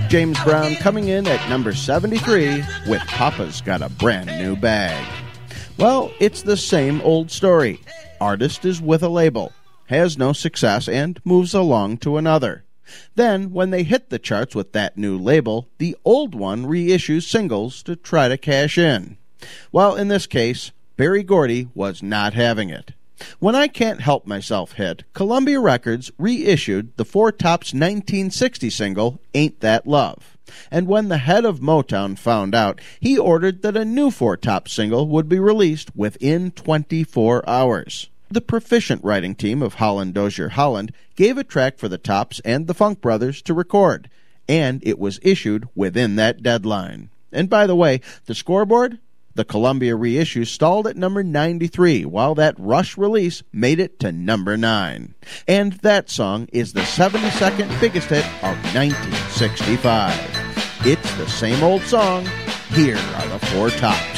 James Brown coming in at number 73 with Papa's Got a Brand New Bag. Well, it's the same old story. Artist is with a label, has no success, and moves along to another. Then, when they hit the charts with that new label, the old one reissues singles to try to cash in. Well, in this case, Berry Gordy was not having it. When I Can't Help Myself hit, Columbia Records reissued the Four Tops' 1960 single, Ain't That Love. And when the head of Motown found out, he ordered that a new Four Tops single would be released within 24 hours. The proficient writing team of Holland Dozier Holland gave a track for the Tops and the Funk Brothers to record, and it was issued within that deadline. And by the way, the scoreboard? The Columbia reissue stalled at number 93, while that Rush release made it to number 9. And that song is the 72nd biggest hit of 1965. It's the same old song. Here are the Four Tops.